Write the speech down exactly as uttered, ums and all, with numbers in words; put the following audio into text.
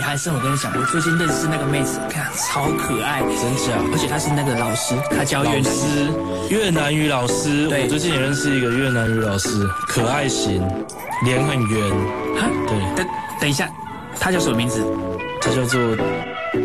韩生，我跟你讲，我最近认识那个妹子，看超可爱， 真假？ 而且她是那个老师，她教越南师，越南语老师。我最近也认识一个越南语老师，可爱型，脸很圆。 哈， 对。 等等一下，她叫什么名字？ 她叫做